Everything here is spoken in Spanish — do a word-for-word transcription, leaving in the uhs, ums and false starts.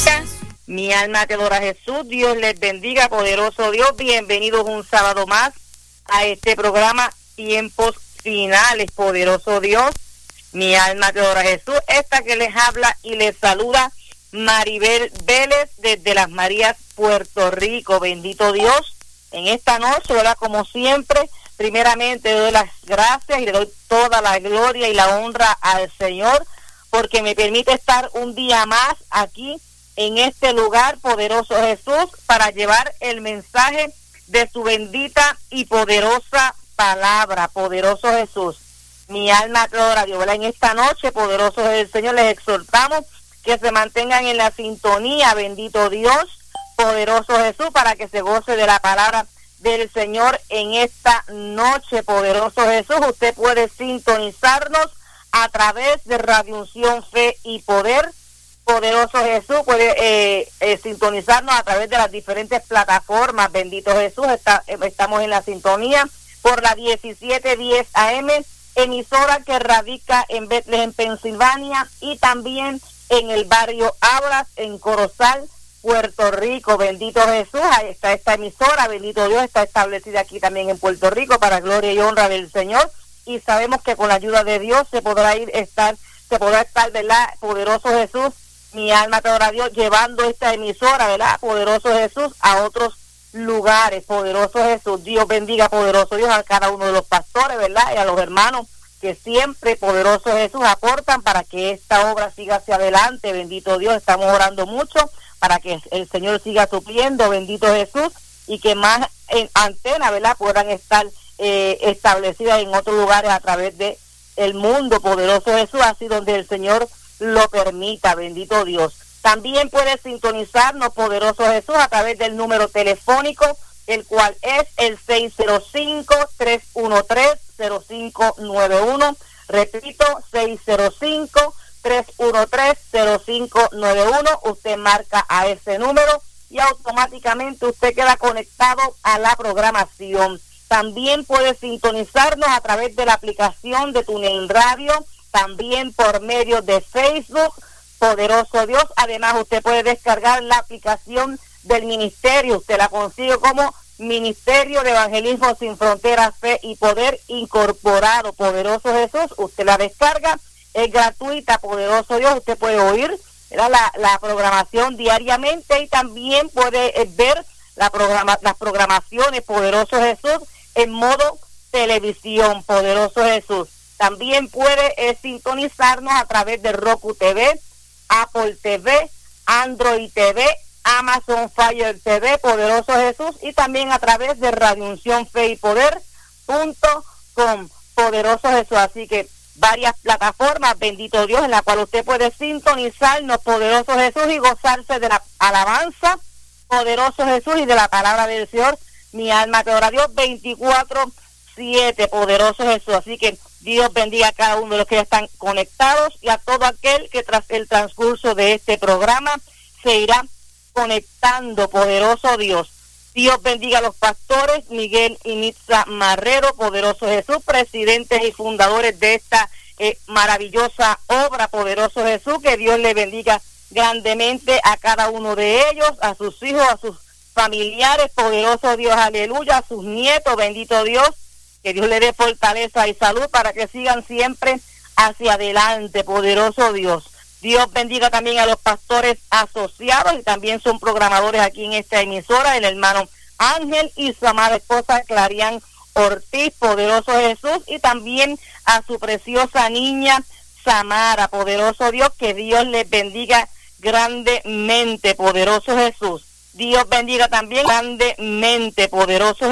bendiga. Mi alma te adora, Jesús. Dios les bendiga, poderoso Dios. Bienvenidos un sábado más a este programa Tiempos Finales, poderoso Dios. Mi alma te adora, Jesús. Esta que les habla y les saluda Maribel Vélez desde Las Marías, Puerto Rico. Bendito Dios. En esta noche, ¿verdad? Como siempre, primeramente le doy las gracias y le doy toda la gloria y la honra al Señor, porque me permite estar un día más aquí en este lugar, poderoso Jesús, para llevar el mensaje de su bendita y poderosa palabra, poderoso Jesús. Mi alma te adora, Dios, ¿verdad? En esta noche, poderoso es el Señor, les exhortamos que se mantengan en la sintonía, bendito Dios, poderoso Jesús, para que se goce de la palabra del Señor en esta noche, poderoso Jesús. Usted puede sintonizarnos a través de Radio Unción, Fe y Poder, poderoso Jesús. Puede eh, eh, sintonizarnos a través de las diferentes plataformas, bendito Jesús. Está, eh, estamos en la sintonía por la diecisiete diez A M, emisora que radica en Bethlehem, Pensilvania, y también en el barrio Abras, en Corozal, Puerto Rico. Bendito Jesús. Ahí está esta emisora, bendito Dios, está establecida aquí también en Puerto Rico para gloria y honra del Señor, y sabemos que con la ayuda de Dios se podrá ir estar, se podrá estar, ¿verdad? Poderoso Jesús, mi alma te adora, Dios, llevando esta emisora, ¿verdad? Poderoso Jesús, a otros lugares, poderoso Jesús. Dios bendiga, poderoso Dios, a cada uno de los pastores, ¿verdad? Y a los hermanos que siempre, poderoso Jesús, aportan para que esta obra siga hacia adelante, bendito Dios. Estamos orando mucho para que el Señor siga supliendo, bendito Jesús, y que más en antena, ¿verdad?, puedan estar eh, establecidas en otros lugares a través de el mundo, poderoso Jesús, así donde el Señor lo permita, bendito Dios. También puede sintonizarnos, poderoso Jesús, a través del número telefónico, el cual es el seis cero cinco, tres uno tres, cero cinco nueve uno. Repito, seis cero cinco, tres uno tres, cero cinco nueve uno. Usted marca a ese número y automáticamente usted queda conectado a la programación. También puede sintonizarnos a través de la aplicación de TuneIn Radio, también por medio de Facebook, poderoso Dios. Además, usted puede descargar la aplicación del ministerio. Usted la consigue como Ministerio de Evangelismo Sin Fronteras, Fe y Poder Incorporado, poderoso Jesús. Usted la descarga, es gratuita, poderoso Dios. Usted puede oír la, la programación diariamente y también puede eh, ver la programa, las programaciones, poderoso Jesús, en modo televisión, poderoso Jesús. También puede eh, sintonizarnos a través de Roku T V, Apple T V, Android T V, Amazon Fire T V, poderoso Jesús, y también a través de Radio Unción Fe y Poder punto com, poderoso Jesús. Así que varias plataformas, bendito Dios, en la cual usted puede sintonizarnos, poderoso Jesús, y gozarse de la alabanza, poderoso Jesús, y de la palabra del Señor. Mi alma te adora, Dios, veinticuatro siete, poderoso Jesús. Así que Dios bendiga a cada uno de los que ya están conectados y a todo aquel que tras el transcurso de este programa se irá conectando, poderoso Dios. Dios bendiga a los pastores Miguel y Nitza Marrero, poderoso Jesús, presidentes y fundadores de esta eh, maravillosa obra, poderoso Jesús. Que Dios le bendiga grandemente a cada uno de ellos, a sus hijos, a sus familiares, poderoso Dios, aleluya, a sus nietos, bendito Dios. Que Dios le dé fortaleza y salud para que sigan siempre hacia adelante, poderoso Dios. Dios bendiga también a los pastores asociados y también son programadores aquí en esta emisora, el hermano Ángel y su amada esposa Clarian Ortiz, poderoso Jesús, y también a su preciosa niña Samara, poderoso Dios. Que Dios les bendiga grandemente, poderoso Jesús. Dios bendiga también grandemente, poderoso Jesús.